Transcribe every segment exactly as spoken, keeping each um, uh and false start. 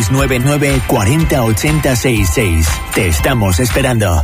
seis nueve nueve cuarenta ochenta sesenta y seis. Te estamos esperando.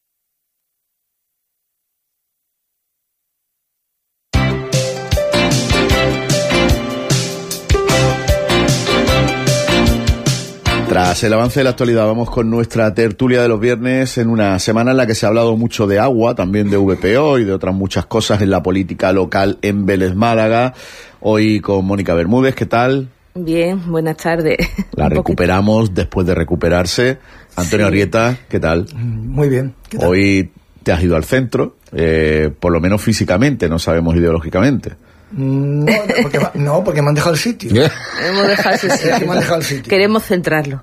Tras el avance de la actualidad, vamos con nuestra tertulia de los viernes en una semana en la que se ha hablado mucho de agua, también de V P O y de otras muchas cosas en la política local en Vélez Málaga. Hoy con Mónica Bermúdez, ¿qué tal? Bien, buenas tardes. La recuperamos después de recuperarse. Antonio sí. Arrieta, ¿qué tal? Muy bien. ¿Qué tal? Hoy te has ido al centro, eh, por lo menos físicamente, no sabemos ideológicamente. No, porque, no, porque me han dejado el sitio. Hemos dejado ese sitio. Me han dejado el sitio. Queremos centrarlo.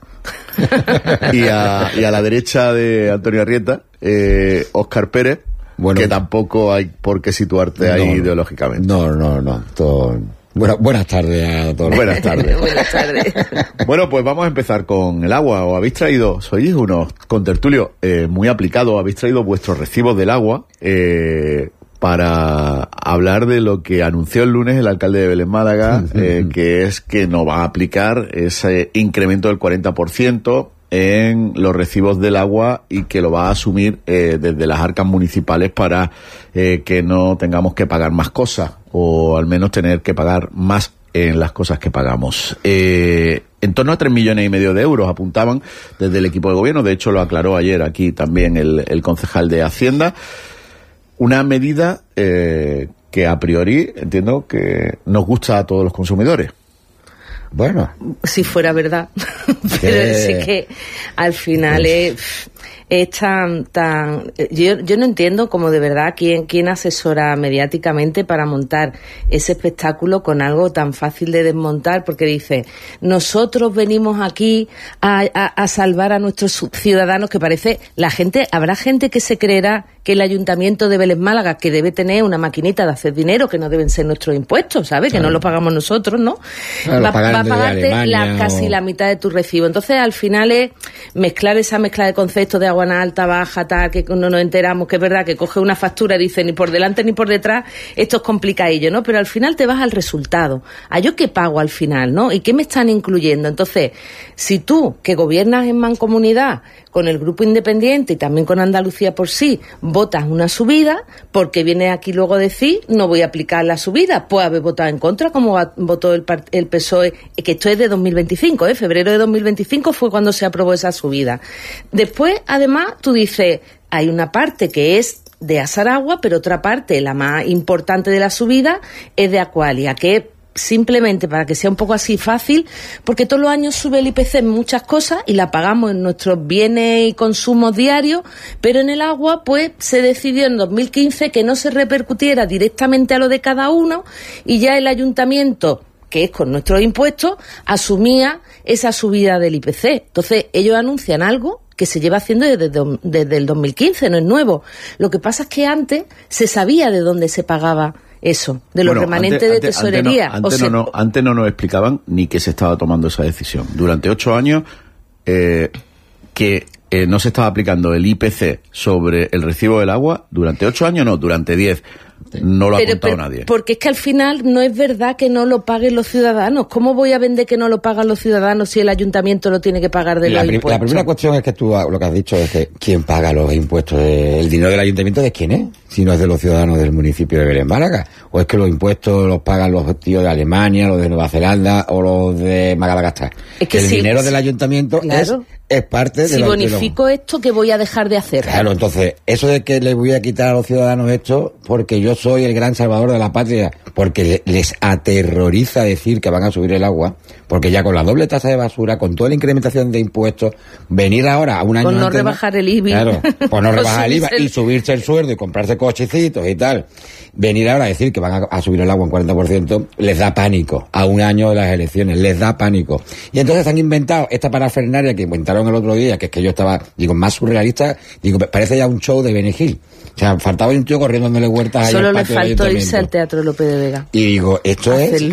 Y a, y a la derecha de Antonio Arrieta, eh, Óscar Pérez, bueno, que tampoco hay por qué situarte no, ahí ideológicamente. No, no, no. Todo... Bueno, buenas tardes a todos. Buenas tardes. Buenas tardes. Bueno, pues vamos a empezar con el agua. Os habéis traído, sois unos contertulios eh, muy aplicados, habéis traído vuestros recibos del agua eh, para hablar de lo que anunció el lunes el alcalde de Vélez Málaga, eh, que es que no va a aplicar ese incremento del cuarenta por ciento en los recibos del agua y que lo va a asumir eh, desde las arcas municipales para eh, que no tengamos que pagar más cosas, o al menos tener que pagar más en las cosas que pagamos. Eh, en torno a tres millones y medio de euros apuntaban desde el equipo de gobierno, de hecho lo aclaró ayer aquí también el, el concejal de Hacienda. Una medida eh, que a priori entiendo que nos gusta a todos los consumidores. Bueno. Si fuera verdad. Pero Eh. sí que al final es, es tan... tan yo, yo no entiendo cómo de verdad quién, quién asesora mediáticamente para montar ese espectáculo con algo tan fácil de desmontar, porque dice, nosotros venimos aquí a, a, a salvar a nuestros ciudadanos, que parece... La gente, habrá gente que se creerá que el Ayuntamiento de Vélez Málaga, que debe tener una maquinita de hacer dinero, que no deben ser nuestros impuestos, ¿sabes? Claro. Que no lo pagamos nosotros, ¿no? Claro, va, va a pagarte Alemania, la, casi o... la mitad de tu recibo. Entonces, al final es mezclar esa mezcla de conceptos de agua alta, baja, tal, que no nos enteramos, que es verdad que coge una factura y dice ni por delante ni por detrás, esto es complicadillo, ¿no? Pero al final te vas al resultado. ¿A yo qué pago al final, no? ¿Y qué me están incluyendo? Entonces, si tú, que gobiernas en mancomunidad con el Grupo Independiente y también con Andalucía por sí, votas una subida, porque viene aquí luego a decir, no voy a aplicar la subida, pues haber votado en contra, como votó el, el P S O E, que esto es de dos mil veinticinco, ¿eh? Febrero de dos mil veinticinco fue cuando se aprobó esa subida. Después, además, tú dices, hay una parte que es de Asaragua, pero otra parte, la más importante de la subida, es de Aqualia, que simplemente para que sea un poco así fácil, porque todos los años sube el I P C en muchas cosas y la pagamos en nuestros bienes y consumos diarios, pero en el agua pues se decidió en dos mil quince que no se repercutiera directamente a lo de cada uno, y ya el ayuntamiento, que es con nuestros impuestos, asumía esa subida del I P C. Entonces ellos anuncian algo que se lleva haciendo desde, desde el dos mil quince, no es nuevo. Lo que pasa es que antes se sabía de dónde se pagaba eso, de los bueno, remanentes antes, de tesorería. Antes, no, antes, o sea, no, no, antes no nos explicaban ni que se estaba tomando esa decisión. Durante ocho años eh, que eh, no se estaba aplicando el I P C sobre el recibo del agua, durante ocho años no, durante diez. No lo ha pero, contado pero, nadie. Porque es que al final no es verdad que no lo paguen los ciudadanos. ¿Cómo voy a vender que no lo pagan los ciudadanos si el ayuntamiento lo tiene que pagar de la los prim- impuestos? La primera cuestión es que tú lo que has dicho es que ¿quién paga los impuestos? ¿El dinero del ayuntamiento de quién es? Si no es de los ciudadanos del municipio de Vélez Málaga. ¿O es que los impuestos los pagan los tíos de Alemania, los de Nueva Zelanda o los de Madagascar? Es que el sí, dinero sí, del ayuntamiento claro. es, es parte de si los... Si bonifico de los... esto, ¿qué voy a dejar de hacer? Claro, entonces, eso de que les voy a quitar a los ciudadanos esto porque yo soy el gran salvador de la patria, porque les aterroriza decir que van a subir el agua, porque ya con la doble tasa de basura, con toda la incrementación de impuestos, venir ahora a un año Con no antes, rebajar el I V A. Claro, pues no rebajar el I V A el... y subirse el sueldo y comprarse cochecitos y tal. Venir ahora a decir que van a, a subir el agua un cuarenta por ciento, les da pánico. A un año de las elecciones, les da pánico. Y entonces han inventado esta parafernalia que inventaron el otro día, que es que yo estaba, digo, más surrealista, digo, parece ya un show de Benny Hill. O sea, faltaba un tío corriendo dándole huertas ahí Solo al le patio faltó del irse al Teatro López de Vega. Y digo, esto Hacerlo. es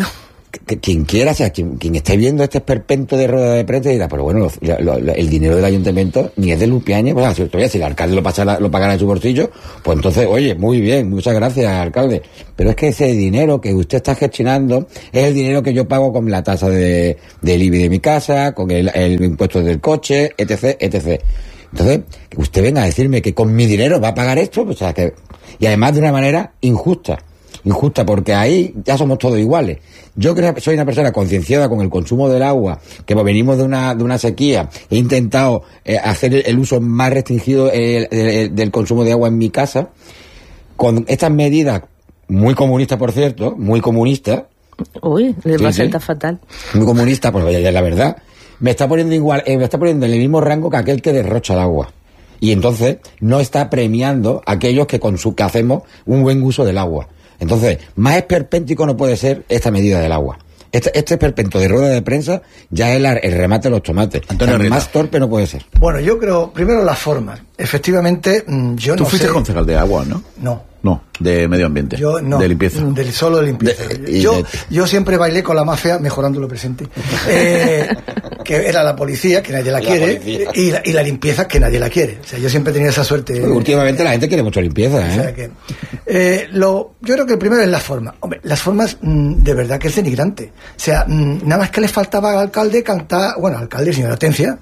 que, quien quiera, o sea, quien, quien esté viendo este esperpento de rueda de prensa dirá, pero bueno, lo, lo, el dinero del ayuntamiento ni es de Lupiáñez, pues si, todavía, si el alcalde lo, pasara, lo pagara en su bolsillo, pues entonces, oye, muy bien, muchas gracias, alcalde. Pero es que ese dinero que usted está gestionando es el dinero que yo pago con la tasa de, del I B I de mi casa, con el, el impuesto del coche, etc, etcétera. Entonces, que usted venga a decirme que con mi dinero va a pagar esto, pues, o sea, que, y además de una manera injusta. Injusta, porque ahí ya somos todos iguales. Yo creo que soy una persona concienciada con el consumo del agua, que venimos de una de una sequía. He intentado eh, hacer el, el uso más restringido eh, el, del consumo de agua en mi casa. Con estas medidas, muy comunistas, por cierto, muy comunistas. Uy, le va a sí, sentar sí. fatal. Muy comunista, pues ya es la verdad. Me está poniendo igual, eh, me está poniendo en el mismo rango que aquel que derrocha el agua. Y entonces no está premiando a aquellos que, con su, que hacemos un buen uso del agua. Entonces, más esperpéntico no puede ser esta medida del agua. Este, este esperpento de rueda de prensa ya es la, el remate de los tomates. Antonio, o sea, más torpe no puede ser. Bueno, yo creo, primero las formas. Efectivamente, yo Tú no fuiste sé... concejal de agua, ¿no? No. No, de medio ambiente. Yo no. De limpieza. Del solo de limpieza. De, yo, de... yo siempre bailé con la más fea, mejorando lo presente. Eh, que era la policía, que nadie la, la quiere, y la, y la limpieza, que nadie la quiere. O sea, yo siempre tenía esa suerte. Pues últimamente la gente quiere mucho limpieza, ¿eh? O sea que, eh, lo, yo creo que el primero es la forma. Hombre, las formas, mmm, de verdad que es denigrante. O sea, mmm, nada más que le faltaba al alcalde cantar, bueno, alcalde, señora Atencia,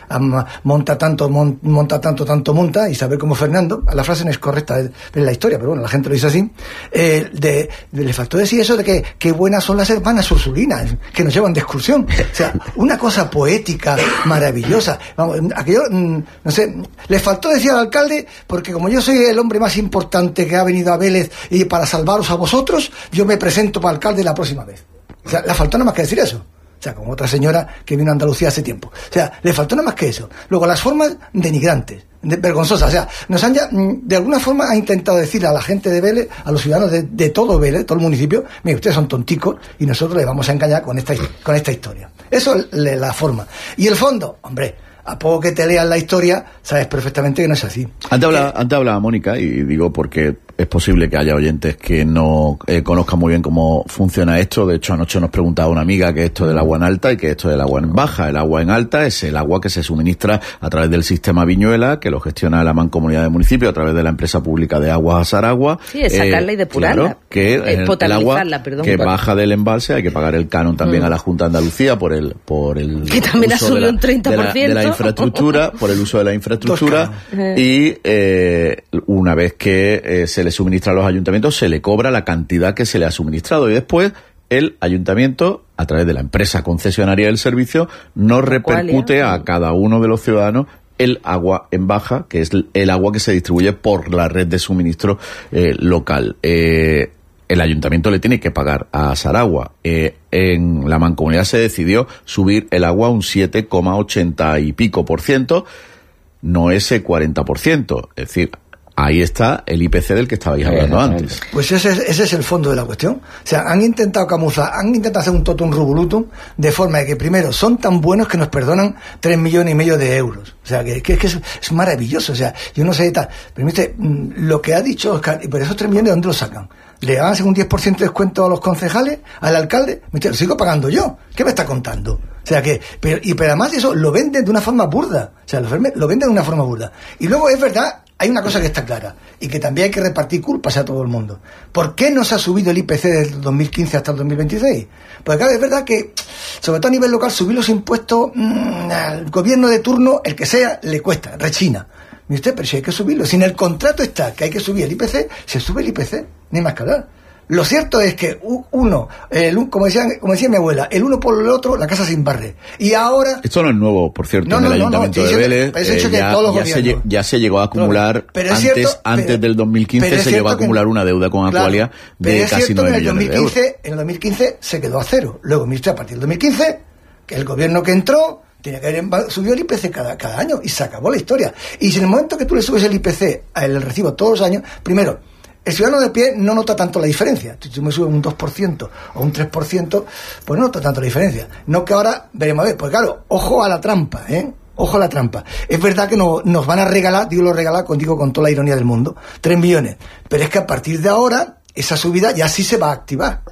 monta tanto, mon, monta tanto, tanto monta, Isabel como Fernando, la frase no es correcta en la historia, pero bueno, la gente lo dice así, eh, de, de, le faltó decir eso de que, que buenas son las hermanas ursulinas, que nos llevan de excursión, o sea, una cosa poética, maravillosa, vamos, aquello, no sé, le faltó decir al alcalde, porque como yo soy el hombre más importante que ha venido a Vélez y para salvaros a vosotros, yo me presento para alcalde la próxima vez. O sea, le faltó nada más que decir eso. O sea, como otra señora que vino a Andalucía hace tiempo. O sea, le faltó nada más que eso. Luego, las formas denigrantes, de, vergonzosas. O sea, nos han ya, de alguna forma, ha intentado decir a la gente de Vélez, a los ciudadanos de, de todo Vélez, todo el municipio, mire, ustedes son tonticos y nosotros les vamos a engañar con esta, con esta historia. Eso es la forma. Y el fondo, hombre, a poco que te leas la historia, sabes perfectamente que no es así. Antes hablaba, antes hablaba Mónica, y digo porque es posible que haya oyentes que no eh, conozcan muy bien cómo funciona esto. De hecho, anoche nos preguntaba una amiga que esto del agua en alta y que esto del agua en baja. El agua en alta es el agua que se suministra a través del sistema Viñuela, que lo gestiona la Mancomunidad de Municipios a través de la empresa pública de Aguas Asaragua. Sí, es sacarla eh, y depurarla. Claro, que es el, el agua perdón, que perdón. baja del embalse hay que pagar el canon también mm. a la Junta de Andalucía por el por el que también ha subido un treinta por ciento de la, de la infraestructura, por el uso de la infraestructura y eh, una vez que eh, se le suministra a los ayuntamientos se le cobra la cantidad que se le ha suministrado y después el ayuntamiento, a través de la empresa concesionaria del servicio, nos repercute a cada uno de los ciudadanos el agua en baja, que es el agua que se distribuye por la red de suministro eh, local. Eh, el ayuntamiento le tiene que pagar a Asaragua. Eh, en la Mancomunidad se decidió subir el agua a un siete coma ochenta y pico por ciento, no ese cuarenta por ciento. Es decir, ahí está el I P C del que estabais hablando antes. Pues ese es, ese es el fondo de la cuestión. O sea, han intentado camuflar, han intentado hacer un totum revolutum de forma de que, primero, son tan buenos que nos perdonan tres millones y medio de euros. O sea, que, que, que es, es maravilloso. O sea, yo no sé tal. Pero, ¿viste? Lo que ha dicho Oscar, y por esos tres millones, ¿de dónde los sacan? ¿Le dan un diez por ciento de descuento a los concejales, al alcalde? ¿Viste? Lo sigo pagando yo. ¿Qué me está contando? O sea que, pero, y pero además eso lo venden de una forma burda. O sea, lo, lo venden de una forma burda. Y luego es verdad, hay una cosa que está clara, y que también hay que repartir culpas a todo el mundo. ¿Por qué no se ha subido el I P C desde el dos mil quince hasta el dos mil veintiséis? Porque claro, es verdad que, sobre todo a nivel local, subir los impuestos mmm, al gobierno de turno, el que sea, le cuesta, rechina. Mire usted, pero si hay que subirlo, si en el contrato está que hay que subir el I P C, se sube el I P C, ni más que hablar. Lo cierto es que uno, el, como, decía, como decía mi abuela, el uno por el otro, la casa sin barre. Y ahora... Esto no es nuevo, por cierto, no, en el no, Ayuntamiento no, no, de Vélez. Eh, ya, ya, se, ya se llegó a acumular, pero antes, cierto, antes pero, del dos mil quince se llegó a acumular que, una deuda con claro, Aqualia de casi nueve millones de euros. En el dos mil quince se quedó a cero. Luego, a partir del dos mil quince, que el gobierno que entró tenía que haber subido el I P C cada, cada año y se acabó la historia. Y si en el momento que tú le subes el I P C al recibo todos los años, primero, el ciudadano de pie no nota tanto la diferencia. Si tú me subes un dos por ciento o un tres por ciento, pues no nota tanto la diferencia. No que ahora veremos a ver, pues claro, ojo a la trampa, ¿eh? Ojo a la trampa. Es verdad que no, nos van a regalar, digo lo regalar contigo con toda la ironía del mundo, tres millones. Pero es que a partir de ahora, esa subida ya sí se va a activar.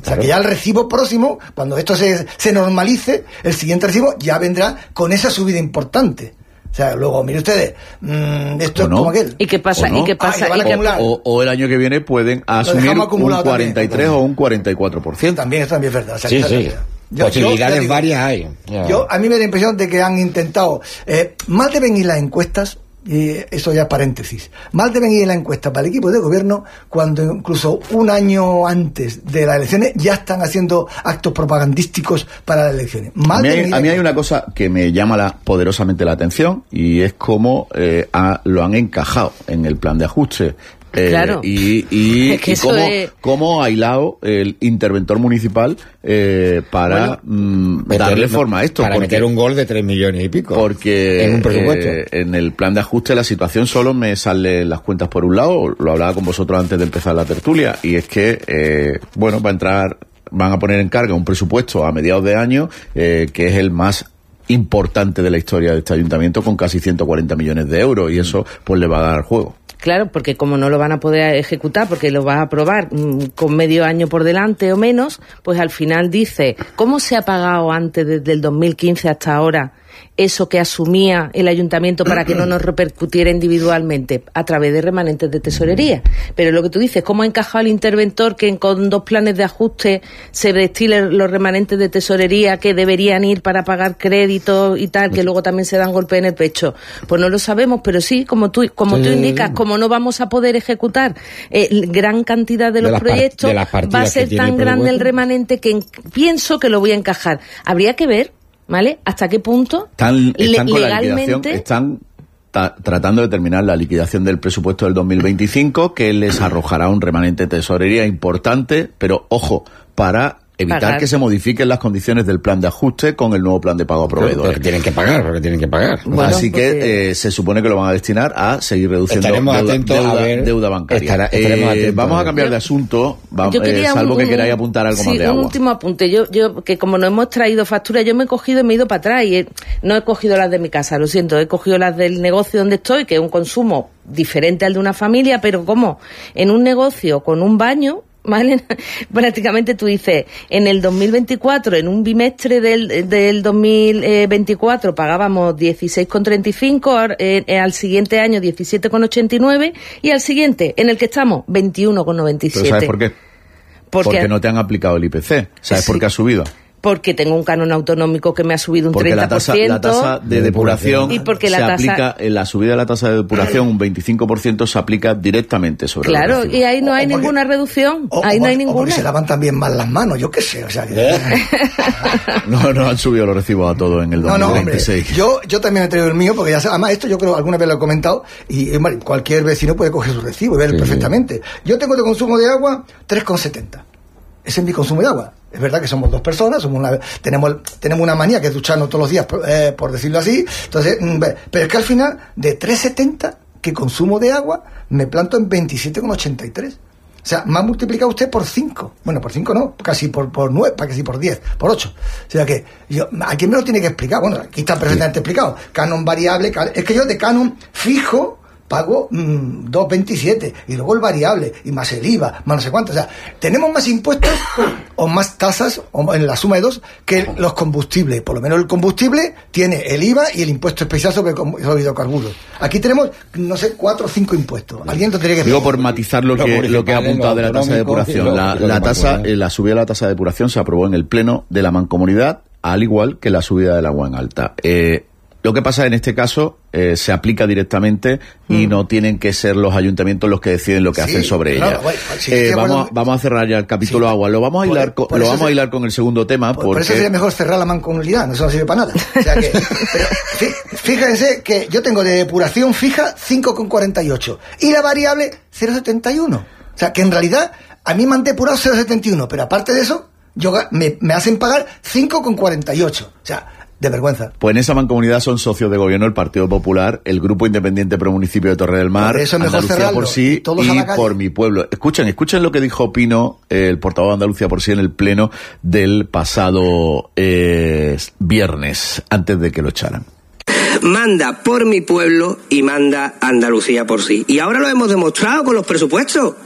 O sea, que ya el recibo próximo, cuando esto se, se normalice, el siguiente recibo ya vendrá con esa subida importante. O sea, luego, mire ustedes, mmm, esto es no. como aquel. ¿Y qué pasa? ¿O no? ¿Y qué pasa? Ah, ¿Y qué... O, o el año que viene pueden asumir un cuarenta y tres también. o un cuarenta y cuatro por ciento. También, eso también es verdad. O sea, Sí, que sí. yo, Posibilidades yo, digo, varias hay. Ya. Yo, a mí me da la impresión de que han intentado, eh, mal deben ir las encuestas, y eso ya es paréntesis, mal deben ir las encuestas para el equipo de gobierno cuando incluso un año antes de las elecciones ya están haciendo actos propagandísticos para las elecciones. Mal a mí, deben hay, ir a mí hay encuestas. una cosa que me llama la, poderosamente la atención y es cómo eh, ha, lo han encajado en el plan de ajuste. Eh, Claro. Y, y, Es que y eso cómo, es- cómo ha hilado el interventor municipal eh, para mm, Meter- darle forma a esto. Para porque, meter un gol de tres millones y pico. porque En un presupuesto. eh, en el plan de ajuste la situación solo me sale las cuentas por un lado, lo hablaba con vosotros antes de empezar la tertulia, y es que, eh, bueno, va a entrar, van a poner en carga un presupuesto a mediados de año eh, que es el más importante de la historia de este ayuntamiento, con casi ciento cuarenta millones de euros, y eso pues le va a dar juego. Claro, porque como no lo van a poder ejecutar, porque lo vas a aprobar mmm, con medio año por delante o menos, pues al final dice, ¿cómo se ha pagado antes, desde el dos mil quince hasta ahora, eso que asumía el ayuntamiento para que no nos repercutiera individualmente? A través de remanentes de tesorería. Pero lo que tú dices, ¿cómo ha encajado el interventor que con dos planes de ajuste se destilen los remanentes de tesorería que deberían ir para pagar créditos y tal, que luego también se dan golpe en el pecho? Pues no lo sabemos, pero sí, como tú, como tú Sí. indicas, como no vamos a poder ejecutar eh, gran cantidad de De los las par- proyectos, de las va a partidas ser que tiene tan el grande el presupuesto. remanente que en- pienso que lo voy a encajar. Habría que ver, ¿vale? ¿Hasta qué punto Están, le- están con la liquidación, legalmente? están ta- tratando de terminar la liquidación del presupuesto del dos mil veinticinco, que les arrojará un remanente de tesorería importante, pero ojo, para evitar Pagar. que se modifiquen las condiciones del plan de ajuste con el nuevo plan de pago a Pero proveedores. tienen que pagar, porque tienen que pagar. Bueno, Así que porque- eh, se supone que lo van a destinar a seguir reduciendo Estaremos deuda, atentos deuda, a ver- deuda bancaria. estará- estaremos Eh, atentos vamos a a ver. cambiar de asunto, va- Yo eh, quería salvo un- que un- queráis apuntar algo sí, más de un agua. último apunte. Yo, yo, que como no hemos traído factura, yo me he cogido y me he ido para atrás y he- no he cogido las de mi casa, lo siento, he cogido las del negocio donde estoy, que es un consumo diferente al de una familia, pero como en un negocio con un baño, ¿vale? Prácticamente tú dices, en el dos mil veinticuatro, en un bimestre del, del dos mil veinticuatro pagábamos dieciséis con treinta y cinco, ahora, eh, eh, al siguiente año diecisiete con ochenta y nueve y al siguiente, en el que estamos, veintiuno con noventa y siete. Pero ¿sabes por qué? Porque, Porque no te han aplicado el I P C. ¿Sabes Sí. por qué ha subido? porque tengo un canon autonómico que me ha subido un Porque treinta la por tasa, ciento. la tasa de depuración Y porque se la tasa- aplica, en la subida de la tasa de depuración, un veinticinco por ciento se aplica directamente sobre los Claro, recibos. y ahí no hay O porque- ninguna reducción. O, ahí o no hay porque- o porque ninguna. se lavan también mal las manos, yo qué sé, o sea que... No, no han subido los recibos a todos en el No, no, hombre, dos mil veintiséis. yo, yo también he traído el mío, porque ya sé, además esto yo creo alguna vez lo he comentado, y eh, bueno, cualquier vecino puede coger su recibo y ver Sí, perfectamente. Yo tengo de consumo de agua tres con setenta. Ese es mi consumo de agua. Es verdad que somos dos personas, somos una, tenemos, tenemos una manía que es ducharnos todos los días, eh, por decirlo así. Entonces, mm, ve, pero es que al final, de tres setenta que consumo de agua, me planto en veintisiete con ochenta y tres. O sea, me ha multiplicado usted por cinco. Bueno, por cinco no, casi por, por nueve, casi por diez, por ocho. O sea que, yo, ¿a quién me lo tiene que explicar? Bueno, aquí está perfectamente explicado. Canon variable, can- es que yo de canon fijo pago mmm, dos veintisiete y luego el variable y más el I V A, más no sé cuánto. O sea, tenemos más impuestos o más tasas o en la suma de dos que los combustibles. Por lo menos el combustible tiene el I V A y el impuesto especial sobre, com- sobre hidrocarburos. Aquí tenemos, no sé, cuatro o cinco impuestos. Alguien lo tiene que Digo explicar. por matizar lo Lo que, lo que ha municipal, apuntado lo de la tasa de autonómico y depuración. lo- La, y lo la de tasa, mancomunidad. eh, la subida de la tasa de depuración se aprobó en el pleno de la mancomunidad, al igual que la subida del agua en alta. Eh, Lo que pasa en este caso eh, se aplica directamente y no tienen que ser los ayuntamientos los que deciden lo que Sí, hacen sobre claro, ella. bueno, sí, Eh, estoy de vamos, a, acuerdo. vamos a cerrar ya el capítulo Sí. agua. Lo vamos a Por- hilar con, por lo eso vamos a se- hilar con el segundo tema Por, por eso porque sería mejor cerrar la mancomunidad, no eso no sirve para nada. O sea que, pero fí- fíjense que yo tengo de depuración fija cinco con cuarenta y ocho y la variable cero con setenta y uno. O sea que en realidad a mí me han depurado cero con setenta y uno, pero aparte de eso, yo ga- me, me hacen pagar cinco con cuarenta y ocho. O sea, de vergüenza. pues en esa mancomunidad son socios de gobierno el Partido Popular, el Grupo Independiente Pro Municipio de Torre del Mar, Por eso es mejor Andalucía cerrarlo, por sí y todos a y la calle. por mi pueblo. Escuchen, escuchen lo que dijo Pino, eh, el portavoz de Andalucía por sí, en el pleno del pasado eh, viernes, antes de que lo echaran. Manda por mi pueblo y manda Andalucía por sí. Y ahora lo hemos demostrado con los presupuestos.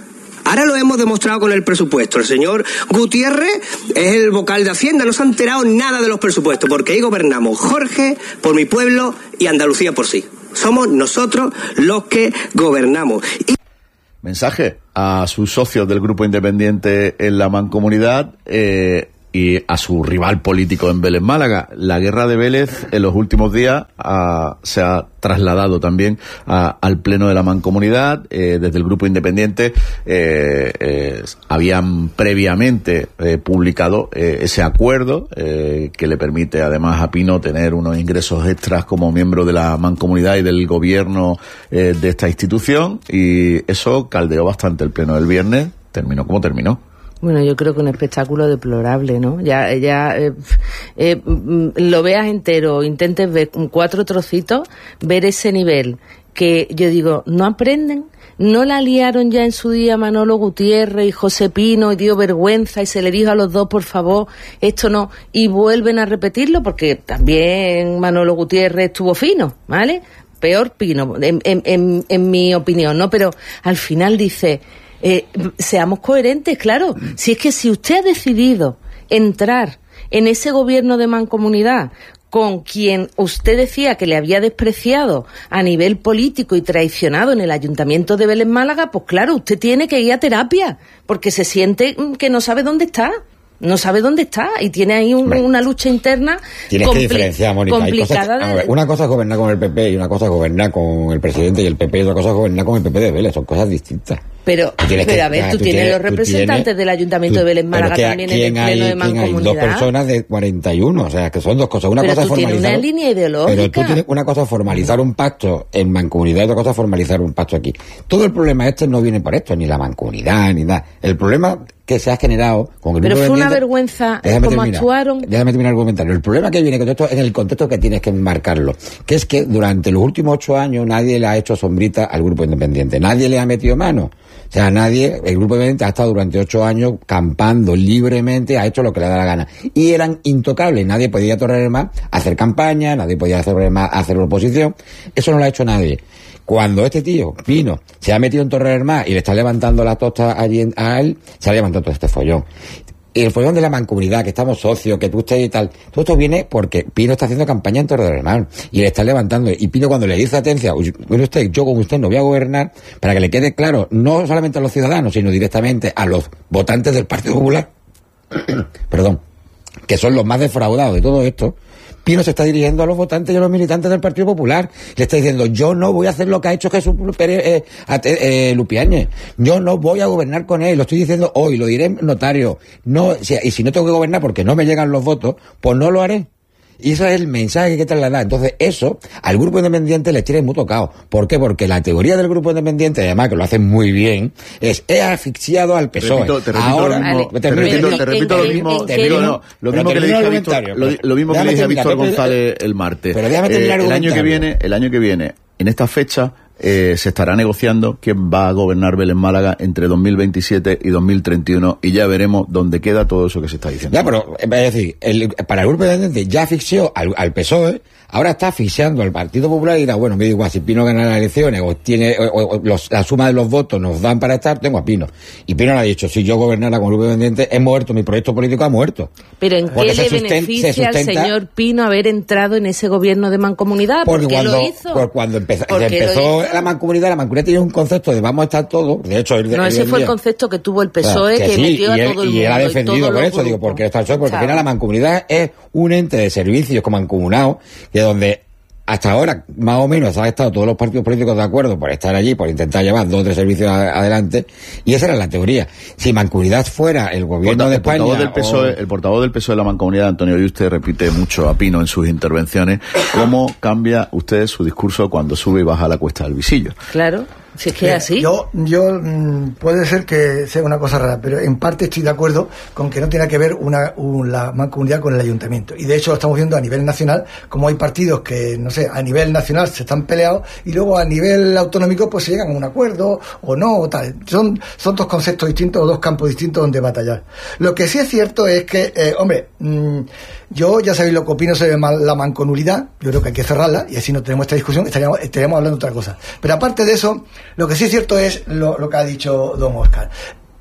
Ahora lo hemos demostrado con el presupuesto. El señor Gutiérrez es el vocal de Hacienda, no se ha enterado nada de los presupuestos, porque ahí gobernamos Jorge por mi pueblo y Andalucía por sí. Somos nosotros los que gobernamos. Y... Mensaje a sus socios del Grupo Independiente en la Mancomunidad eh, y a su rival político en Vélez Málaga. La guerra de Vélez en los últimos días ha, se ha trasladado también a, al Pleno de la Mancomunidad. Eh, desde el Grupo Independiente eh, eh, habían previamente eh, publicado eh, ese acuerdo eh, que le permite además a Pino tener unos ingresos extras como miembro de la Mancomunidad y del gobierno eh, de esta institución, y eso caldeó bastante el Pleno del viernes. Terminó como terminó. Bueno, yo creo que un espectáculo deplorable, ¿no? Ya, ya eh, eh, lo veas entero, intentes ver cuatro trocitos, ver ese nivel que yo digo, no aprenden, no la liaron ya en su día Manolo Gutiérrez y José Pino y dio vergüenza y se le dijo a los dos, por favor, esto no, y vuelven a repetirlo porque también Manolo Gutiérrez estuvo fino, ¿vale? Peor Pino, en, en, en, en mi opinión, ¿no? Pero al final dice... Eh, seamos coherentes, claro. Si es que si usted ha decidido entrar en ese gobierno de mancomunidad con quien usted decía que le había despreciado a nivel político y traicionado en el Ayuntamiento de Vélez Málaga, pues claro, usted tiene que ir a terapia, porque se siente que no sabe dónde está. No sabe dónde está y tiene ahí un, una lucha interna Tienes compli- que diferenciar, Mónica. complicada. Hay cosas que, ver, una cosa es gobernar con el P P y una cosa es gobernar con el presidente y el P P y otra cosa es gobernar con el P P de Vélez. Son cosas distintas. Pero, pero que, a ver, ah, tú, tú tienes, tienes los representantes tienes, del Ayuntamiento tú, de Vélez Málaga que, también en el Pleno hay, de Mancomunidad. Hay dos personas de cuarenta y uno, o sea, que son dos cosas. Una pero cosa tú es formalizar. Tienes una línea ideológica. Pero tú tienes una cosa es formalizar un pacto en Mancomunidad y otra cosa es formalizar un pacto aquí. Todo el problema este no viene por esto, ni la Mancomunidad, ni nada. El problema que se ha generado con el Pero grupo fue de una vergüenza déjame cómo terminar, actuaron. Déjame terminar el comentario. El problema que viene con esto es en el contexto que tienes que enmarcarlo, que es que durante los últimos ocho años nadie le ha hecho sombrita al Grupo Independiente, nadie le ha metido mano. O sea, nadie, el Grupo Independiente ha estado durante ocho años campando libremente, ha hecho lo que le da la gana. Y eran intocables, nadie podía torrer más, hacer campaña, nadie podía hacer más, hacer oposición. Eso no lo ha hecho nadie. Cuando este tío, Pino, se ha metido en Torre Más y le está levantando la tosta allí a él, se ha levantado todo este follón. Y el follón de la Mancomunidad, que estamos socios, que tú usted y tal, todo esto viene porque Pino está haciendo campaña en Torre Más y le está levantando. Y Pino, cuando le dice atencia, bueno, usted, yo con usted no voy a gobernar, para que le quede claro, no solamente a los ciudadanos, sino directamente a los votantes del Partido Popular, perdón, que son los más defraudados de todo esto. Pino se está dirigiendo a los votantes y a los militantes del Partido Popular. Le está diciendo, yo no voy a hacer lo que ha hecho Jesús Pérez eh, eh, Lupiáñez. Yo no voy a gobernar con él. Lo estoy diciendo hoy, lo diré en notario. No, si, y si no tengo que gobernar porque no me llegan los votos, pues no lo haré. Y ese es el mensaje que hay que trasladar. Entonces, eso al Grupo Independiente les tiene muy tocado. ¿Por qué? Porque la teoría del Grupo Independiente, además que lo hacen muy bien, es he asfixiado al P S O E. Te repito, te repito Ahora, lo mismo, te, te repito, te repito lo mismo, te digo, no, lo mismo que le dije a Víctor, lo, lo mismo que le dije a Víctor González el martes. Pero déjame terminar eh, el año que viene, el año que viene, en esta fecha, Eh, se estará negociando quién va a gobernar Vélez Málaga entre dos mil veintisiete y dos mil treinta y uno y ya veremos dónde queda todo eso que se está diciendo. Ya, pero es decir, el, para el Grupo Independiente ya asfixió al, al P S O E, ahora está asfixiando al Partido Popular y dirá, bueno, me da igual, si Pino gana las elecciones o tiene o, o, los, la suma de los votos nos dan para estar, tengo a Pino. Y Pino le ha dicho, si yo gobernara con el Grupo Independiente, he muerto, mi proyecto político ha muerto. Pero ¿en qué le beneficia al señor Pino haber entrado en ese gobierno de mancomunidad? ¿Por qué lo hizo? Porque cuando empezó, empezó la mancomunidad, la mancomunidad tiene un concepto de vamos a estar todos, de hecho... El, no, ese fue día, el concepto que tuvo el P S O E, que, que sí, metió y a él, todo el y mundo. Y él ha defendido por eso, grupos. digo, porque está el P S O E, porque al final la mancomunidad es un ente de servicios como mancomunado, que donde hasta ahora, más o menos, han estado todos los partidos políticos de acuerdo por estar allí, por intentar llevar dos o tres servicios a, adelante, y esa era la teoría. Si Mancomunidad fuera el gobierno Porta, de el España... Portavoz del P S O E, o... El portavoz del P S O E de la Mancomunidad, Antonio Yuste, repite mucho a Pino en sus intervenciones cómo cambia usted su discurso cuando sube y baja la cuesta del Visillo. Claro. Si es que es así. Yo, yo mmm, puede ser que sea una cosa rara, pero en parte estoy de acuerdo con que no tiene que ver una, una la mancomunidad con el ayuntamiento. Y de hecho lo estamos viendo a nivel nacional, como hay partidos que, no sé, a nivel nacional se están peleados y luego a nivel autonómico pues se llegan a un acuerdo o no, o tal. Son, son dos conceptos distintos o dos campos distintos donde batallar. Lo que sí es cierto es que, eh, hombre, mmm, yo ya sabéis lo que opino sobre la manconulidad, yo creo que hay que cerrarla y así no tenemos esta discusión, estaríamos, estaríamos hablando de otra cosa. Pero aparte de eso, lo que sí es cierto es lo, lo que ha dicho don Óscar.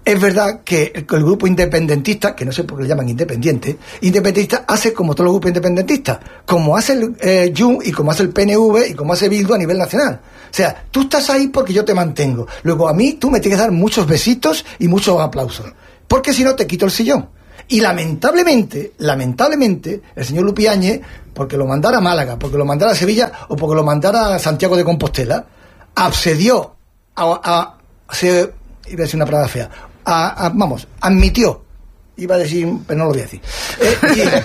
Es verdad que el, el grupo independentista, que no sé por qué le llaman independiente, independentista hace como todos los grupos independentistas, como hace el eh, Junts y como hace el P N V y como hace Bildu a nivel nacional. O sea, tú estás ahí porque yo te mantengo. Luego a mí tú me tienes que dar muchos besitos y muchos aplausos, porque si no te quito el sillón. Y lamentablemente, lamentablemente, el señor Lupiáñez, porque lo mandara a Málaga, porque lo mandara a Sevilla o porque lo mandara a Santiago de Compostela, accedió a... a, a se, iba a decir una palabra fea, a, a, vamos, admitió, iba a decir, pero no lo voy a decir. Eh,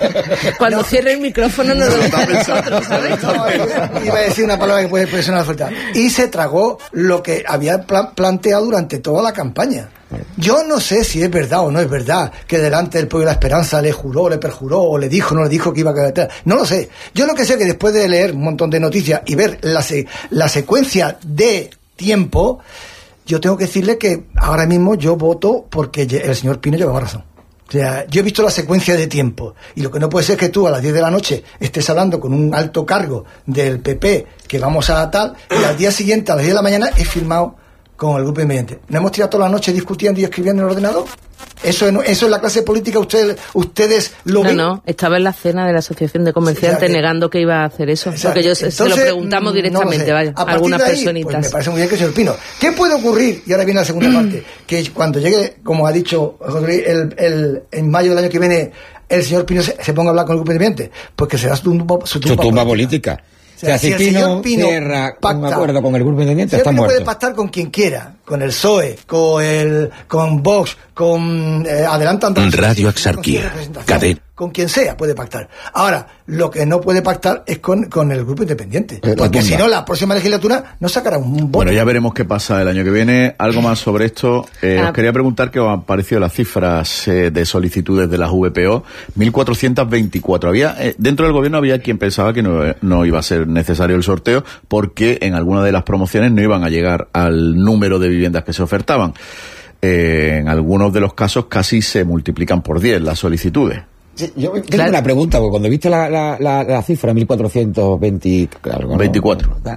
y, Cuando no, cierre el micrófono no lo deja nosotros, ¿sabes? No, iba a decir una palabra que puede, puede sonar fuerte. Y se tragó lo que había pla- planteado durante toda la campaña. Yo no sé si es verdad o no es verdad que delante del Pueblo de la Esperanza le juró, le perjuró, o le dijo, no le dijo que iba a quedar. No lo sé. Yo lo que sé es que después de leer un montón de noticias y ver la, se- la secuencia de tiempo, yo tengo que decirle que ahora mismo yo voto porque el señor Pino llevaba razón. O sea, yo he visto la secuencia de tiempo y lo que no puede ser es que tú a las diez de la noche estés hablando con un alto cargo del P P que vamos a tal y al día siguiente a las diez de la mañana he firmado con el grupo independiente. ¿No hemos tirado toda la noche discutiendo y escribiendo en el ordenador? ¿Eso es, eso es la clase política? ¿Ustedes, ustedes lo ven? No, no, estaba en la cena de la Asociación de Comerciantes Sí, o sea, que, negando que iba a hacer eso. o sea, porque yo entonces, se lo preguntamos directamente, no lo sé. vaya, A partir algunas de ahí, personitas. Pues me parece muy bien que señor Pino. ¿Qué puede ocurrir? Y ahora viene la segunda parte. Que cuando llegue, como ha dicho José, el, el, en mayo del año que viene, el señor Pino se, se ponga a hablar con el grupo independiente, pues que será su tumba, su tumba, Su tumba política. política. O sea, si, si Pino, Pino cierra pacta, un acuerdo con el grupo independiente, está muerto. Puede pactar con quien quiera, con el P S O E, con el, con Vox, con eh, Adelante Andalucía, Radio Exarquía, cadena. Con quien sea puede pactar. Ahora, lo que no puede pactar es con, con el grupo independiente. Eh, porque si no, la próxima legislatura no sacará un voto. Bueno, ya veremos qué pasa el año que viene. Algo más sobre esto. Eh, ah. Os quería preguntar qué os han parecido las cifras eh, de solicitudes de las V P O. mil cuatrocientas veinticuatro. Había, eh, dentro del gobierno había quien pensaba que no, no iba a ser necesario el sorteo porque en alguna de las promociones no iban a llegar al número de viviendas que se ofertaban. Eh, en algunos de los casos casi se multiplican por diez las solicitudes. Sí, yo tengo claro. una pregunta, porque cuando viste la, la, la, la cifra, mil cuatrocientos veinte, claro, veinticuatro. ¿no?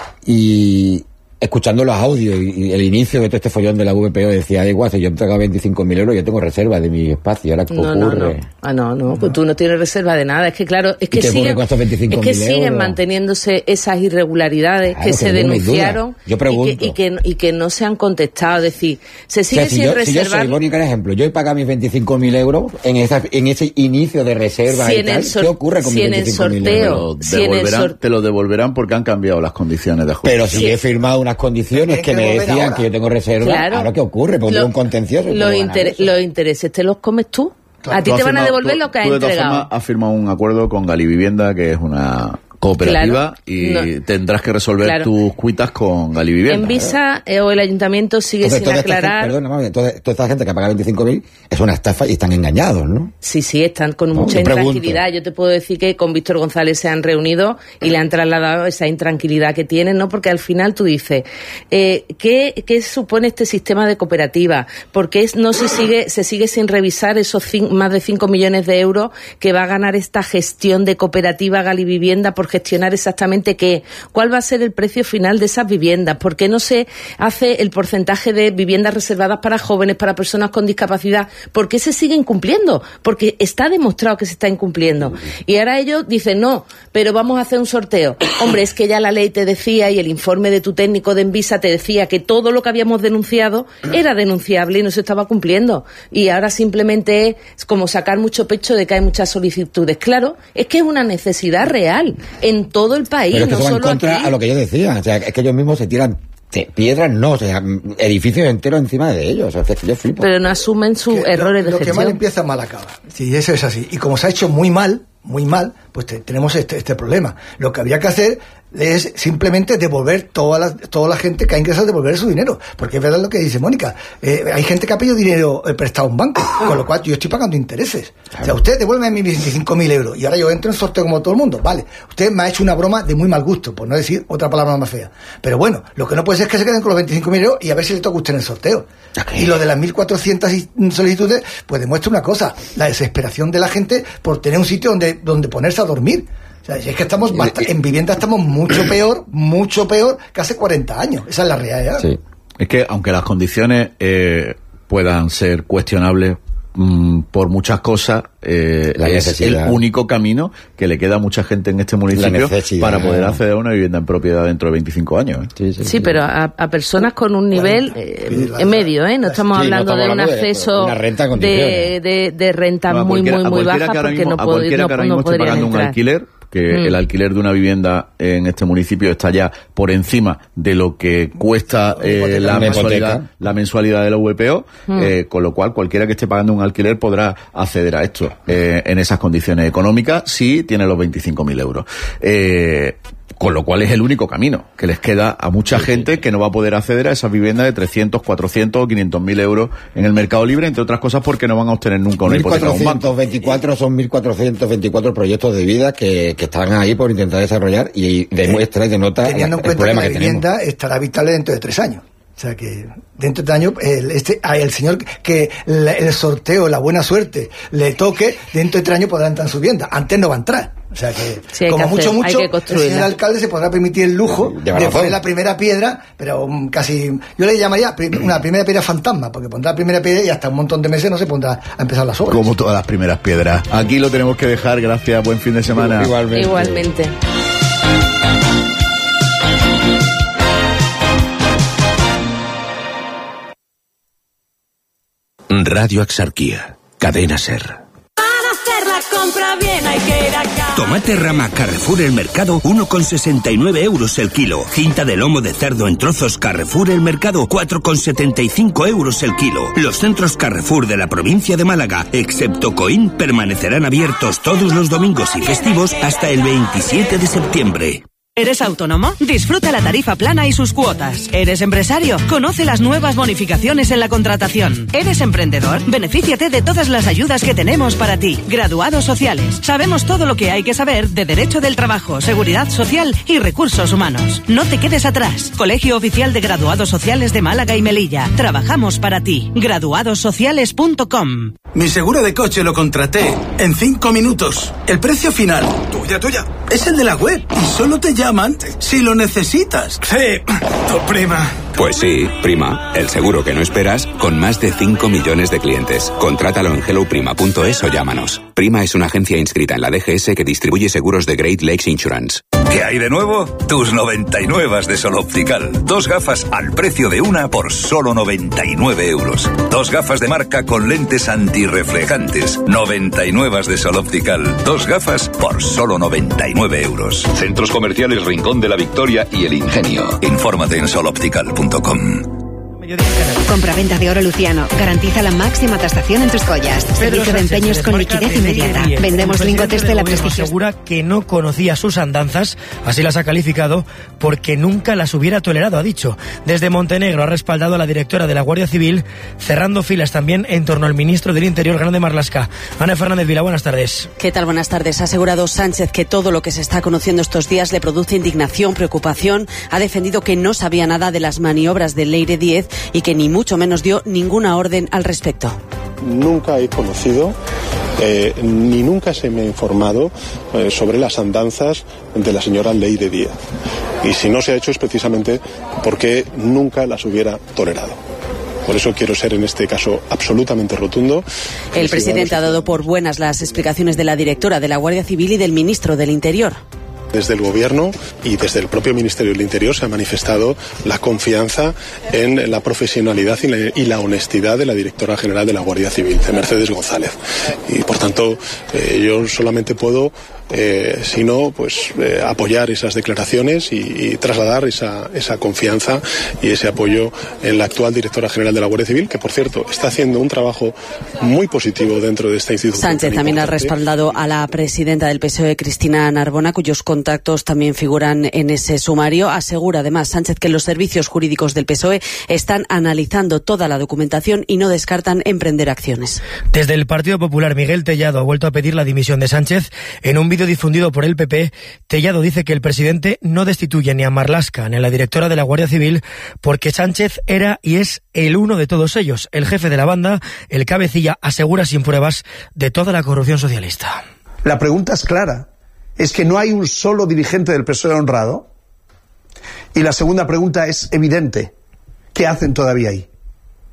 Y escuchando los audios y, y el inicio de todo este follón de la V P O decía, da igual, si yo he entregado veinticinco mil euros, yo tengo reserva de mi espacio, ahora ¿qué no, ocurre? No, no. Ah, no, no, pues tú no tienes reserva de nada, es que claro, es que siguen, es que siguen manteniéndose esas irregularidades claro, que, que se denunciaron yo pregunto. Y, que, y, que, y que no se han contestado, es decir, se sigue o sea, si sin yo, reservar. Si yo soy, Mónica, por ejemplo, yo he pagado mis veinticinco mil euros en, esa, en ese inicio de reserva si y tal, sor- ¿qué ocurre con si mis veinticinco mil euros? Si en el sorteo, te lo devolverán porque han cambiado las condiciones de juego. Pero si sí. he firmado unas condiciones que me decían ahora. que yo tengo reserva, claro. ¿ahora qué ocurre? Porque lo, un contencioso. Los, inter- los intereses te los comes tú. Claro. A ti te van firmado, a devolver tú, lo que has tú de entregado. Todas formas, has firmado un acuerdo con Galivivienda, que es una cooperativa, claro, y no. tendrás que resolver claro. tus cuitas con Galivivienda. En Visa eh, o el ayuntamiento sigue entonces, sin aclarar. Gente, perdona, entonces toda esta gente que ha pagado veinticinco mil es una estafa y están engañados, ¿no? Sí, sí, están con no, mucha intranquilidad. Yo te puedo decir que con Víctor González se han reunido y le han trasladado esa intranquilidad que tienen, ¿no? Porque al final tú dices, eh, ¿qué, ¿qué supone este sistema de cooperativa? ¿Por qué no se sigue, se sigue sin revisar esos cin- más de cinco millones de euros que va a ganar esta gestión de cooperativa Galivivienda por gestionar exactamente qué, cuál va a ser el precio final de esas viviendas, por qué no se hace el porcentaje de viviendas reservadas para jóvenes, para personas con discapacidad, por qué se sigue incumpliendo, porque está demostrado que se está incumpliendo. Y ahora ellos dicen, no, pero vamos a hacer un sorteo. Hombre, es que ya la ley te decía y el informe de tu técnico de Envisa te decía que todo lo que habíamos denunciado era denunciable y no se estaba cumpliendo. Y ahora simplemente es como sacar mucho pecho de que hay muchas solicitudes. Claro, es que es una necesidad real en todo el país. Pero es que no eso va solo en contra aquí. A lo que yo decía, o sea, es que ellos mismos se tiran piedras, no, o sea, edificios enteros encima de ellos, o sea, que yo flipo. Pero no asumen sus que errores lo, de lo gestión. Lo que mal empieza, mal acaba. Si eso es así. Y como se ha hecho muy mal, muy mal, pues te, tenemos este, este problema. Lo que había que hacer es simplemente devolver toda la, toda la gente que ha ingresado, devolver su dinero. Porque es verdad lo que dice Mónica. Eh, hay gente que ha pedido dinero eh, prestado a un banco, con lo cual yo estoy pagando intereses. Claro. O sea, usted devuelve mis veinticinco mil euros y ahora yo entro en sorteo como todo el mundo. Vale, usted me ha hecho una broma de muy mal gusto, por no decir otra palabra más fea. Pero bueno, lo que no puede ser es que se queden con los veinticinco mil euros y a ver si le toca a usted en el sorteo. Okay. Y lo de las mil cuatrocientas solicitudes, pues demuestra una cosa, la desesperación de la gente por tener un sitio donde, donde ponerse a dormir. O sea, es que estamos bast- en vivienda estamos mucho peor, mucho peor que hace cuarenta años. Esa es la realidad. Sí. Es que aunque las condiciones eh, puedan ser cuestionables mm, por muchas cosas, eh, es el único camino que le queda a mucha gente en este municipio para poder acceder a una vivienda en propiedad dentro de veinticinco años. ¿eh? Sí, sí, sí, pero a, a personas con un nivel eh, en medio, ¿eh? No estamos sí, hablando no estamos de un acceso de, renta de, de, de renta no, muy, muy, muy baja, porque mismo, no, a cualquiera no, que ahora mismo no esté pagando entrar. un alquiler, que mm. el alquiler de una vivienda en este municipio está ya por encima de lo que cuesta eh, la, mensualidad, la mensualidad de la V P O, mm. eh, con lo cual cualquiera que esté pagando un alquiler podrá acceder a esto eh, en esas condiciones económicas si tiene los veinticinco mil euros. Eh, Con lo cual es el único camino que les queda a mucha sí, gente sí. que no va a poder acceder a esas viviendas de trescientos, cuatrocientos o quinientos mil euros en el mercado libre, entre otras cosas porque no van a obtener nunca una hipoteca de un banco. mil cuatrocientos veinticuatro son mil cuatrocientos veinticuatro proyectos de vida que, que están ahí por intentar desarrollar y demuestra y denota el, teniendo en cuenta problema que la que vivienda tenemos. Estará habitable dentro de tres años. O sea que dentro de tres años el, este, el señor que la, el sorteo, la buena suerte le toque, dentro de tres años podrá entrar en su vivienda. Antes no va a entrar. O sea que, sí, como que mucho, hacer, mucho, el señor alcalde se podrá permitir el lujo de, de poner la primera piedra, pero um, casi, yo le llamaría prim, una primera piedra fantasma, porque pondrá la primera piedra y hasta un montón de meses no se pondrá a empezar las obras. Como todas las primeras piedras. Aquí lo tenemos que dejar, gracias, buen fin de semana. Igualmente. Igualmente. Radio Axarquía, Cadena Ser. Compra bien, hay que ir acá. Tomate rama Carrefour El Mercado, uno con sesenta y nueve euros el kilo. Cinta de lomo de cerdo en trozos Carrefour El Mercado, cuatro con setenta y cinco euros el kilo. Los centros Carrefour de la provincia de Málaga, excepto Coín, permanecerán abiertos todos los domingos y festivos hasta el veintisiete de septiembre. ¿Eres autónomo? Disfruta la tarifa plana y sus cuotas. ¿Eres empresario? Conoce las nuevas bonificaciones en la contratación. ¿Eres emprendedor? Benefíciate de todas las ayudas que tenemos para ti. Graduados sociales. Sabemos todo lo que hay que saber de Derecho del Trabajo, Seguridad Social y Recursos Humanos. No te quedes atrás. Colegio Oficial de Graduados Sociales de Málaga y Melilla. Trabajamos para ti. graduados sociales punto com. Mi seguro de coche lo contraté en cinco minutos. El precio final, tuya, tuya, es el de la web y solo te llaman si lo necesitas. Sí, tu prima. Pues sí, Prima, el seguro que no esperas con más de cinco millones de clientes. Contrátalo en hello prima punto es o llámanos. Prima es una agencia inscrita en la D G S que distribuye seguros de Great Lakes Insurance. ¿Qué hay de nuevo? Tus noventa y nueve de Sol Optical. Dos gafas al precio de una por solo noventa y nueve euros. Dos gafas de marca con lentes antirreflejantes. noventa y nueve de Sol Optical. Dos gafas por solo noventa y nueve euros. Centros comerciales Rincón de la Victoria y El Ingenio. Infórmate en sol optical punto com. Compra-venta de oro Luciano. Garantiza la máxima tasación en tus joyas. Servicio de empeños con liquidez inmediata. Vendemos lingotes de la prestigiosa. Asegura que no conocía sus andanzas, así las ha calificado, porque nunca las hubiera tolerado, ha dicho. Desde Montenegro ha respaldado a la directora de la Guardia Civil, cerrando filas también en torno al ministro del Interior, Grande Marlaska. Ana Fernández Vila, buenas tardes. ¿Qué tal? Buenas tardes. Ha asegurado Sánchez que todo lo que se está conociendo estos días le produce indignación, preocupación. Ha defendido que no sabía nada de las maniobras de Leire Díez y que ni mucho menos dio ninguna orden al respecto. Nunca he conocido eh, ni nunca se me ha informado eh, sobre las andanzas de la señora Leire Díez. Y si no se ha hecho es precisamente porque nunca las hubiera tolerado. Por eso quiero ser en este caso absolutamente rotundo. El presidente ha dado por buenas las explicaciones de la directora de la Guardia Civil y del ministro del Interior. Desde el Gobierno y desde el propio Ministerio del Interior se ha manifestado la confianza en la profesionalidad y la, y la honestidad de la directora general de la Guardia Civil, de Mercedes González. Y por tanto, eh, yo solamente puedo, eh, si no, pues eh, apoyar esas declaraciones y, y trasladar esa, esa confianza y ese apoyo en la actual directora general de la Guardia Civil, que por cierto está haciendo un trabajo muy positivo dentro de esta institución. Sánchez también ha respaldado a la presidenta del P S O E, Cristina Narbona, cuyos contactos también figuran en ese sumario. Asegura además Sánchez que los servicios jurídicos del P S O E están analizando toda la documentación y no descartan emprender acciones. Desde el Partido Popular, Miguel Tellado ha vuelto a pedir la dimisión de Sánchez. En un vídeo difundido por el P P, Tellado dice que el presidente no destituye ni a Marlaska ni a la directora de la Guardia Civil porque Sánchez era y es el uno de todos ellos, el jefe de la banda, el cabecilla, asegura sin pruebas, de toda la corrupción socialista. La pregunta es clara. Es que no hay un solo dirigente del P S O E honrado. Y la segunda pregunta es evidente. ¿Qué hacen todavía ahí?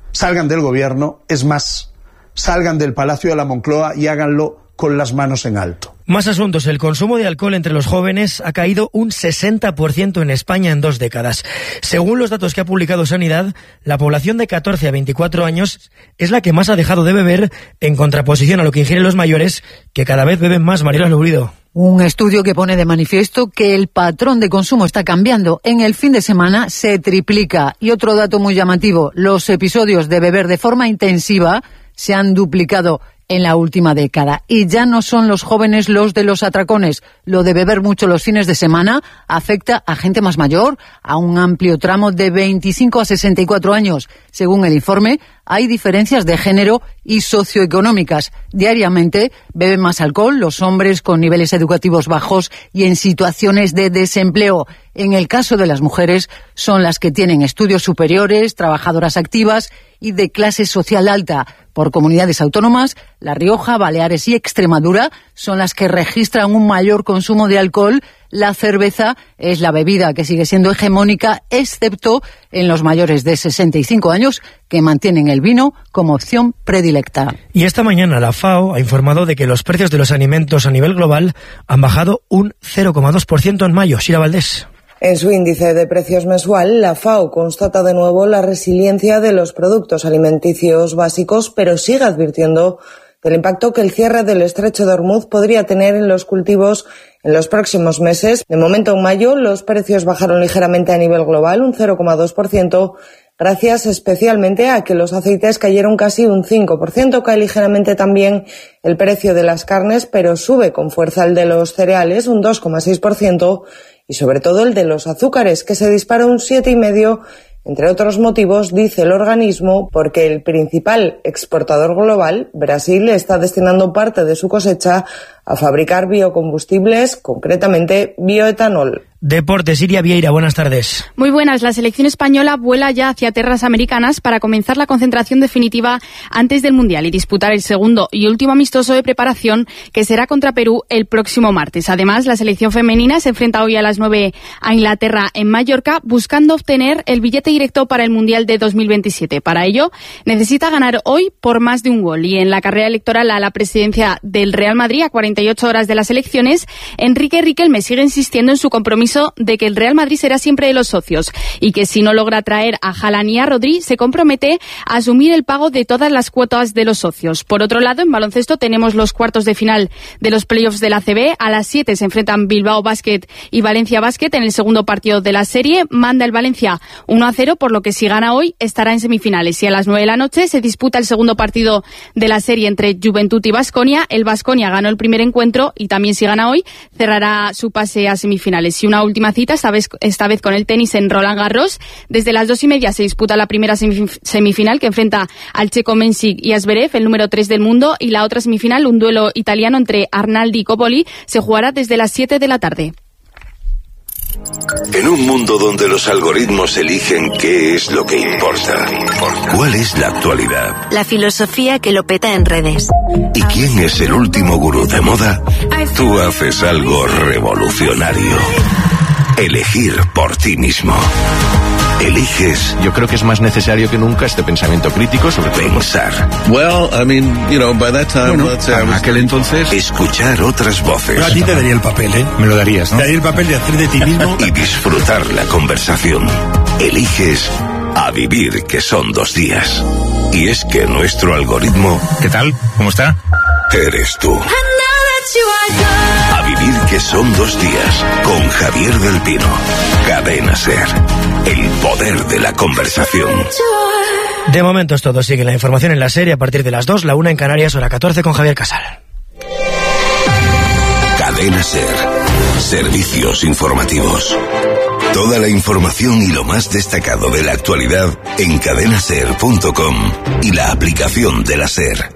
salgan del gobierno, es más, salgan del Palacio de la Moncloa y háganlo con las manos en alto. Más asuntos. El consumo de alcohol entre los jóvenes ha caído un sesenta por ciento en España en dos décadas. Según los datos que ha publicado Sanidad, la población de catorce a veinticuatro años es la que más ha dejado de beber, en contraposición a lo que ingieren los mayores, que cada vez beben más. Mariela Lourido. Un estudio que pone de manifiesto que el patrón de consumo está cambiando. En el fin de semana se triplica. Y otro dato muy llamativo, los episodios de beber de forma intensiva se han duplicado en la última década. Y ya no son los jóvenes los de los atracones. Lo de beber mucho los fines de semana afecta a gente más mayor, a un amplio tramo de veinticinco a sesenta y cuatro años. Según el informe, hay diferencias de género y socioeconómicas. Diariamente beben más alcohol los hombres con niveles educativos bajos y en situaciones de desempleo. En el caso de las mujeres, son las que tienen estudios superiores, trabajadoras activas y de clase social alta. Por comunidades autónomas, La Rioja, Baleares y Extremadura son las que registran un mayor consumo de alcohol. La cerveza es la bebida que sigue siendo hegemónica, excepto en los mayores de sesenta y cinco años, que mantienen el vino como opción predilecta. Y esta mañana la FAO ha informado de que los precios de los alimentos a nivel global han bajado un cero coma dos por ciento en mayo. Sira Valdés. En su índice de precios mensual, la FAO constata de nuevo la resiliencia de los productos alimenticios básicos, pero sigue advirtiendo del impacto que el cierre del estrecho de Hormuz podría tener en los cultivos en los próximos meses. De momento, en mayo, los precios bajaron ligeramente a nivel global, un cero coma dos por ciento, gracias especialmente a que los aceites cayeron casi un cinco por ciento. Cae ligeramente también el precio de las carnes, pero sube con fuerza el de los cereales, un dos coma seis por ciento, y sobre todo el de los azúcares, que se dispara un siete coma cinco por ciento, entre otros motivos, dice el organismo, porque el principal exportador global, Brasil, está destinando parte de su cosecha a fabricar biocombustibles, concretamente bioetanol. Deportes, Iria Vieira, buenas tardes. Muy buenas. La selección española vuela ya hacia tierras americanas para comenzar la concentración definitiva antes del Mundial y disputar el segundo y último amistoso de preparación, que será contra Perú el próximo martes. Además, la selección femenina se enfrenta hoy a las nueve a Inglaterra en Mallorca, buscando obtener el billete directo para el Mundial de dos mil veintisiete. Para ello, necesita ganar hoy por más de un gol. Y en la carrera electoral a la presidencia del Real Madrid, a cuarenta y ocho horas de las elecciones, Enrique Riquelme sigue insistiendo en su compromiso de que el Real Madrid será siempre de los socios y que si no logra traer a Haaland y a Rodri, se compromete a asumir el pago de todas las cuotas de los socios. Por otro lado, en baloncesto tenemos los cuartos de final de los playoffs de la A C B. A las siete se enfrentan Bilbao Basket y Valencia Basket en el segundo partido de la serie. Manda el Valencia uno a cero, por lo que si gana hoy estará en semifinales. Y a las nueve de la noche se disputa el segundo partido de la serie entre Juventud y Baskonia. El Baskonia ganó el primer encuentro y también si gana hoy cerrará su pase a semifinales. Y una última cita, esta vez, esta vez con el tenis en Roland Garros. Desde las dos y media se disputa la primera semifinal, que enfrenta al checo Mensik y a Zverev, el número tres del mundo, y la otra semifinal, un duelo italiano entre Arnaldi y Coppoli, se jugará desde las siete de la tarde. En un mundo donde los algoritmos eligen qué es lo que importa, ¿cuál es la actualidad? La filosofía que lo peta en redes. ¿Y quién es el último gurú de moda? Tú haces algo revolucionario. Elegir por ti mismo. Eliges. Yo creo que es más necesario que nunca este pensamiento crítico sobre pensar. Well, I mean, you know, by that time, bueno, para aquel entonces, escuchar otras voces. Yo a ti te daría el papel, ¿eh? Me lo darías, ¿no? Te daría el papel de hacer de ti mismo y disfrutar la conversación. Eliges a vivir, que son dos días. Y es que nuestro algoritmo... ¿Qué tal? ¿Cómo está? Eres tú. A vivir, que son dos días, con Javier del Pino. Cadena SER. El poder de la conversación. De momento es todo. Sigue la información en la serie a partir de las dos, la una en Canarias, hora catorce, con Javier Casal. Cadena SER. Servicios informativos. Toda la información y lo más destacado de la actualidad en cadena ser punto com y la aplicación de la SER.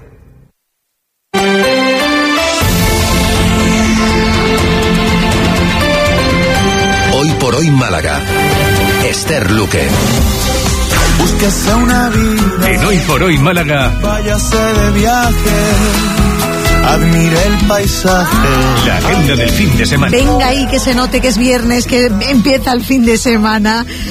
Hoy por hoy Málaga. Esther Luque. Búsquese una vida. En Hoy por hoy Málaga. Váyase de viaje. Admire el paisaje. La agenda del fin de semana. Venga ahí, que se note que es viernes, que empieza el fin de semana.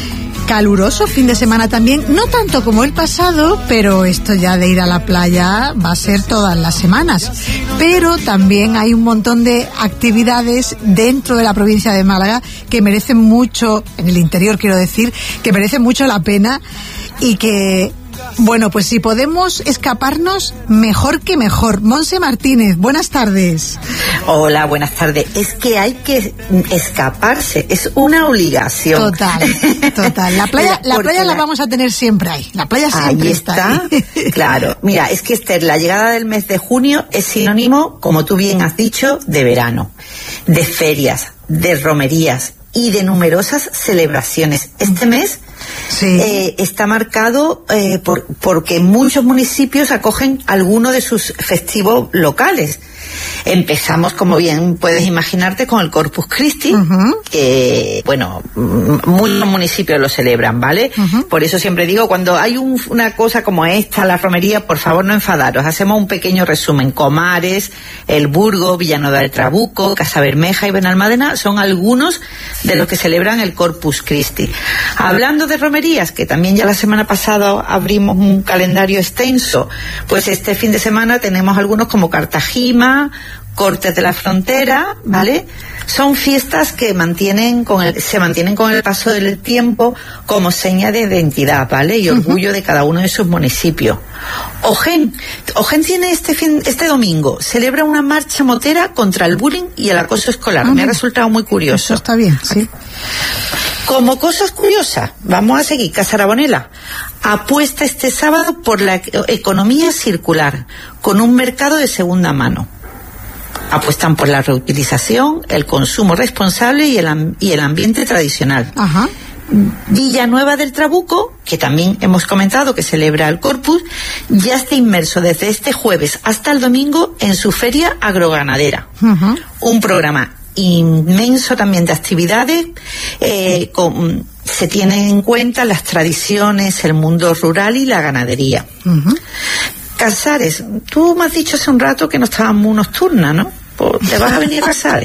caluroso fin de semana también, no tanto como el pasado, pero esto ya de ir a la playa va a ser todas las semanas. Pero también hay un montón de actividades dentro de la provincia de Málaga que merecen mucho, en el interior quiero decir, que merecen mucho la pena y que... Bueno, pues si podemos escaparnos, mejor que mejor. Monse Martínez, buenas tardes. Hola, buenas tardes. Es que hay que escaparse, es una obligación. Total, total. La playa, la playa la vamos a tener siempre ahí. La playa siempre ahí está, está ahí. Claro, mira, es que Esther, la llegada del mes de junio es sinónimo, como tú bien has dicho, de verano, de ferias, de romerías y de numerosas celebraciones. Este mes sí. eh, está marcado eh, por, porque muchos municipios acogen algunos de sus festivos locales. Empezamos, como bien puedes imaginarte, con el Corpus Christi, uh-huh. que, bueno, muchos municipios lo celebran, ¿vale? Uh-huh. Por eso siempre digo, cuando hay un, una cosa como esta, la romería, por favor no enfadaros. Hacemos un pequeño resumen. Comares, El Burgo, Villanueva del Trabuco, Casabermeja y Benalmádena son algunos de los que celebran el Corpus Christi. Hablando de romerías, que también ya la semana pasada abrimos un calendario extenso, pues este fin de semana tenemos algunos como Cartagima, Cortes de la Frontera, ¿vale? Son fiestas que mantienen con el, se mantienen con el paso del tiempo como seña de identidad, ¿vale? Y orgullo uh-huh. de cada uno de sus municipios. Ojén, Ojén tiene este fin, este domingo, celebra una marcha motera contra el bullying y el acoso escolar. Uh-huh. Me ha resultado muy curioso. Eso está bien, sí. Como cosas curiosas, vamos a seguir. Casarabonela apuesta este sábado por la economía circular, con un mercado de segunda mano. Apuestan por la reutilización, el consumo responsable y el, y el ambiente tradicional. Ajá. Villanueva del Trabuco, que también hemos comentado que celebra el Corpus, ya está inmerso desde este jueves hasta el domingo en su feria agroganadera. Uh-huh. Un programa inmenso también de actividades, eh, con, se tienen en cuenta las tradiciones, el mundo rural y la ganadería. Uh-huh. Casares, tú me has dicho hace un rato que no estabas muy nocturna, ¿no? Pues te vas a venir a Casares.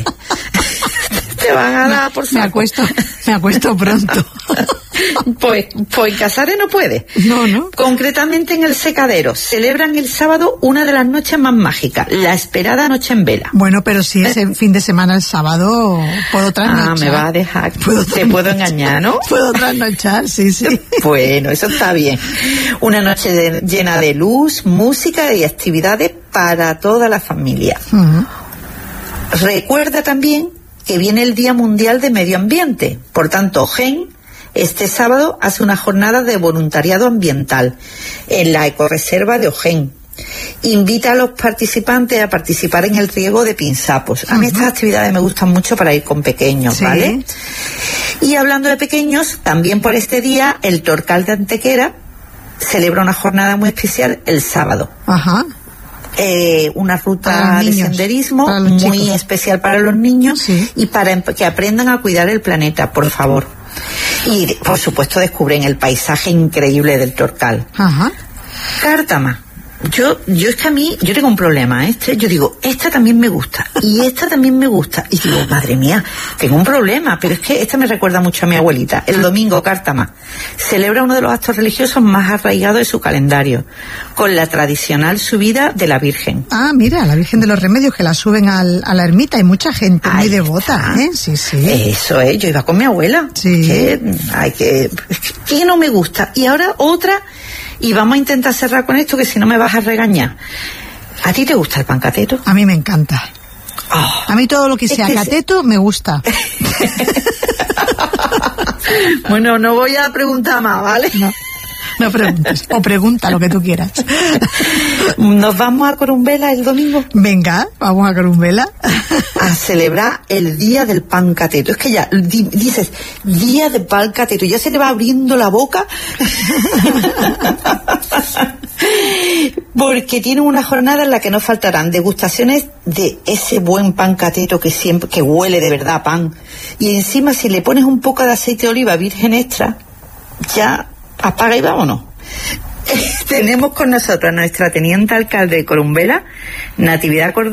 Te van a dar por saco. Me acuesto, me acuesto pronto. Pues, pues en Casares no puede. No, no. Concretamente en el Secadero celebran el sábado una de las noches más mágicas, la esperada noche en vela. Bueno, pero si es el fin de semana el sábado, puedo trasnochar. Ah, me va a dejar. ¿Puedo Te puedo engañar, ¿no? Puedo trasnochar, sí, sí. Bueno, eso está bien. Una noche de, llena de luz, música y actividades para toda la familia. Uh-huh. Recuerda también que viene el Día Mundial de Medio Ambiente. Por tanto, Ojén este sábado hace una jornada de voluntariado ambiental en la ecorreserva de Ojén. Invita a los participantes a participar en el riego de pinsapos. A mí uh-huh. estas actividades me gustan mucho para ir con pequeños, sí. ¿vale? Y hablando de pequeños, también por este día el Torcal de Antequera celebra una jornada muy especial el sábado. Ajá. Eh, una ruta de senderismo muy chicos. especial para los niños sí. y para que aprendan a cuidar el planeta, por favor. Y por supuesto descubren el paisaje increíble del Torcal. Ajá. Cártama. Yo, yo es que a mí, yo tengo un problema, este, yo digo, esta también me gusta, y esta también me gusta, y digo, madre mía, tengo un problema, pero es que esta me recuerda mucho a mi abuelita. El domingo, Cártama celebra uno de los actos religiosos más arraigados de su calendario, con la tradicional subida de la Virgen. Ah, mira, la Virgen de los Remedios, que la suben al, a la ermita, hay mucha gente Ahí muy devota, está. ¿eh? Sí, sí. Eso es, yo iba con mi abuela. Sí. Que, hay que, que no me gusta. Y ahora otra. Y vamos a intentar cerrar con esto, que si no me vas a regañar. ¿A ti te gusta el pan cateto? A mí me encanta. Oh, a mí todo lo que sea que cateto se... me gusta. Bueno, no voy a preguntar más, ¿vale? No, no preguntes. O pregunta lo que tú quieras. ¿Nos vamos a Corumbela el domingo? Venga, vamos a Corumbela. A celebrar el Día del Pan Cateto. Es que ya di, dices, Día del Pan Cateto, ya se te va abriendo la boca. Porque tienen una jornada en la que no faltarán degustaciones de ese buen pan cateto que siempre que huele de verdad a pan. Y encima, si le pones un poco de aceite de oliva virgen extra, ya apaga y vámonos. Tenemos con nosotros a nuestra teniente alcalde de Corumbela, Natividad Córdoba,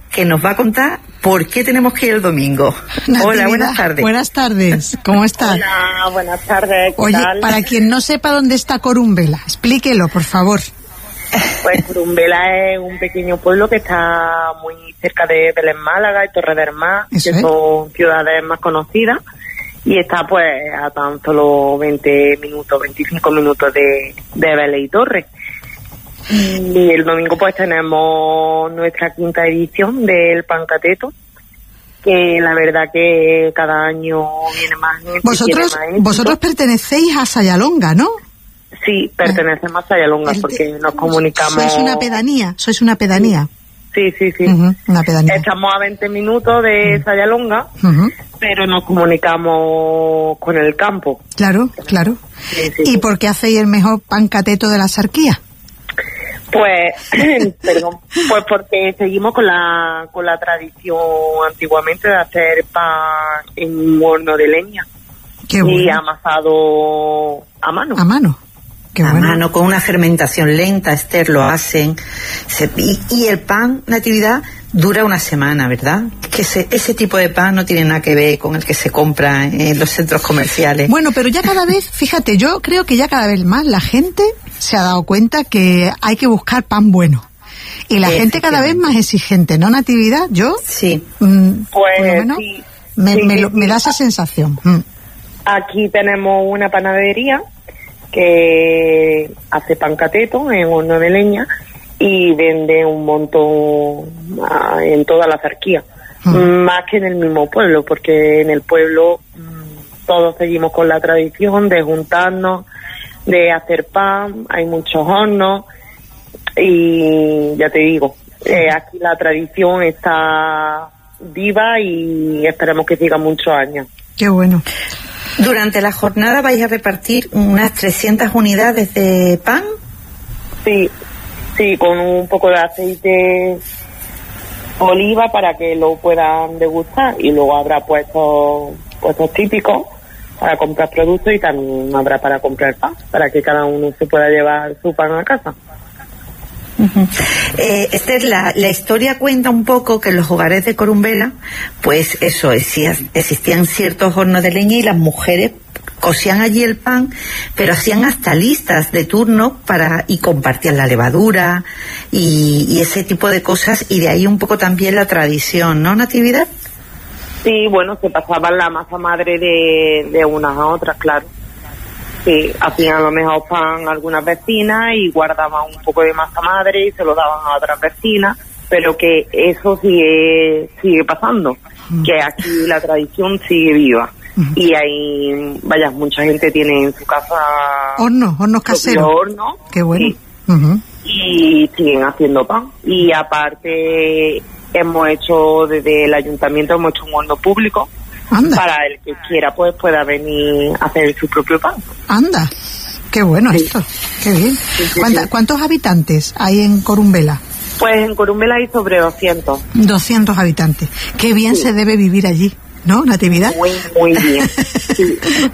que nos va a contar por qué tenemos que ir el domingo. Natividad, hola, buenas tardes. Buenas tardes, ¿cómo estás? Hola, buenas tardes. ¿Qué Oye, tal? para quien no sepa dónde está Corumbela, explíquelo, por favor. Pues Corumbela es un pequeño pueblo que está muy cerca de Belén Málaga y Torre del Mar, que Eso es. son ciudades más conocidas, y está pues a tan solo veinte minutos, veinticinco minutos de, de Belén y Torre. Y el domingo pues tenemos nuestra quinta edición del Pancateto, que la verdad que cada año viene más gente. Vosotros, tiene más éxito. vosotros pertenecéis a Sayalonga, ¿no? Sí, pertenecemos a Sayalonga porque nos comunicamos... Sois una pedanía, sois una pedanía. Sí, sí, sí. Ujú, una pedanía. Estamos a veinte minutos de Sayalonga, Ujú. pero nos comunicamos con el campo. Claro, claro. Sí, sí, ¿Y sí. por qué hacéis el mejor pancateto de la Sarquía? Pues, perdón, pues porque seguimos con la con la tradición antiguamente de hacer pan en un horno de leña. Qué y bueno. amasado a mano. A mano. Qué a bueno. mano, con una fermentación lenta, Esther, lo hacen. Se, y, y el pan, Natividad, dura una semana, ¿verdad? Que ese, ese tipo de pan no tiene nada que ver con el que se compra en los centros comerciales. Bueno, pero ya cada vez, fíjate, yo creo que ya cada vez más la gente se ha dado cuenta que hay que buscar pan bueno. Y la gente cada vez más exigente, ¿no, Natividad? Yo, sí. Mm, Pues por lo menos, sí. me, Sí, me sí, lo- me sí. da esa sensación. Mm. Aquí tenemos una panadería que hace pan cateto en horno de leña y vende un montón ah, en toda la Zarquía, más que en el mismo pueblo, porque en el pueblo mm, todos seguimos con la tradición de juntarnos, de hacer pan, hay muchos hornos y ya te digo, eh, aquí la tradición está viva y esperemos que siga muchos años. Qué bueno. Durante la jornada vais a repartir unas trescientas unidades de pan. Sí, sí, con un poco de aceite oliva para que lo puedan degustar y luego habrá puestos puestos típicos para comprar productos y también habrá para comprar pan, para que cada uno se pueda llevar su pan a casa. Uh-huh. Eh, Esther, la, la historia cuenta un poco que en los hogares de Corumbela, pues eso, existían, existían ciertos hornos de leña y las mujeres cosían allí el pan, pero hacían hasta listas de turno para y compartían la levadura y, y ese tipo de cosas, y de ahí un poco también la tradición, ¿no, Natividad? Sí, bueno, se pasaban la masa madre de, de unas a otras, claro. Sí, hacían a lo mejor pan a algunas vecinas y guardaban un poco de masa madre y se lo daban a otras vecinas, pero que eso sigue sigue pasando, que aquí la tradición sigue viva. Y hay, vaya, mucha gente tiene en su casa Hornos, hornos caseros. horno, Qué bueno. sí, Ujú. y siguen haciendo pan. Y aparte hemos hecho, desde el ayuntamiento hemos hecho un horno público. Anda. Para el que quiera pues pueda venir a hacer su propio pan. Anda. Qué bueno esto. Qué bien. sí, ¿Cuánta- sí. ¿Cuántos habitantes hay en Corumbela? Pues en Corumbela hay sobre doscientos. doscientos habitantes. Qué bien se debe vivir allí, ¿no, Natividad? Muy, muy bien. Sí.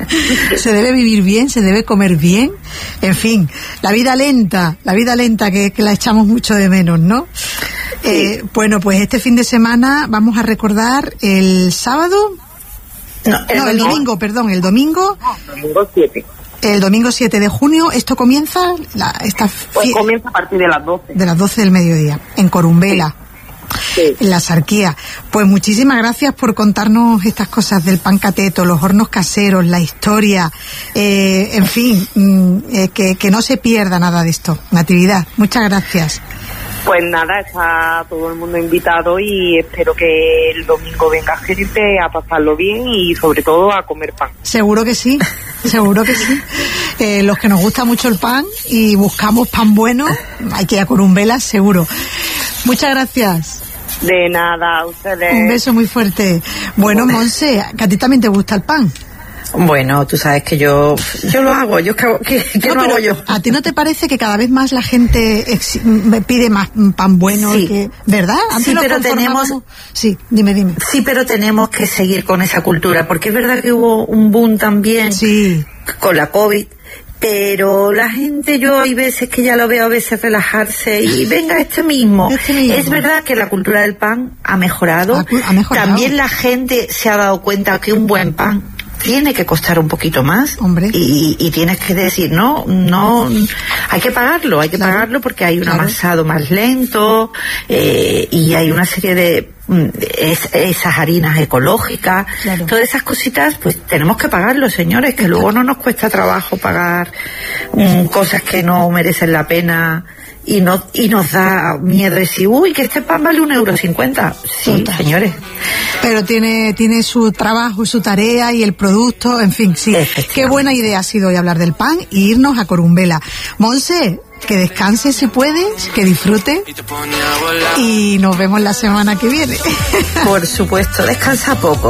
Se debe vivir bien, se debe comer bien. En fin, la vida lenta, la vida lenta que, que la echamos mucho de menos, ¿no? Eh, bueno, pues este fin de semana vamos a recordar el sábado. No, el, no, el domingo, perdón, el domingo. Domingo siete. El domingo siete de junio, esto comienza, la, esta Pues fie- comienza a partir de las doce. de las doce del mediodía, en Corumbela, en la Sarquía. Pues muchísimas gracias por contarnos estas cosas del pan cateto, los hornos caseros, la historia, eh, en fin, mm, eh, que, que no se pierda nada de esto. Natividad, muchas gracias. Pues nada, está todo el mundo invitado y espero que el domingo venga gente a pasarlo bien y sobre todo a comer pan. Seguro que sí, seguro que sí. Eh, los que nos gusta mucho el pan y buscamos pan bueno, hay que ir a Corumbela, seguro. Muchas gracias. De nada, a ustedes. Un beso muy fuerte. Bueno, Monse, que a ti también te gusta el pan. Bueno, tú sabes que yo yo lo hago, yo que, que, que No, no hago pero yo. ¿a ti no te parece que cada vez más la gente exi- me pide más pan bueno? Sí. Que, ¿verdad? Antes Sí, nos pero conformábamos- tenemos- Sí, dime, dime. Sí, pero tenemos que seguir con esa cultura, porque es verdad que hubo un boom también Sí. con la COVID, pero la gente, yo hay veces que ya lo veo a veces relajarse y venga este mismo. Este mismo. Es verdad que la cultura del pan ha mejorado. Ha, ha mejorado. También la gente se ha dado cuenta que un buen pan tiene que costar un poquito más. Hombre. Y, y tienes que decir, no, no, hay que pagarlo, hay que claro. pagarlo porque hay un claro. amasado más lento eh, y hay una serie de Es, esas harinas ecológicas, claro. todas esas cositas, pues tenemos que pagarlo, señores, que luego no nos cuesta trabajo pagar um, cosas que no merecen la pena y no y nos da miedo decir, uy, que este pan vale un euro cincuenta. Sí, total. Señores. Pero tiene tiene su trabajo, su tarea y el producto, en fin, sí. Qué buena idea ha sido hoy hablar del pan e irnos a Corumbela. Monse, que descanse si puedes, que disfrute y nos vemos la semana que viene. Por supuesto, descansa poco.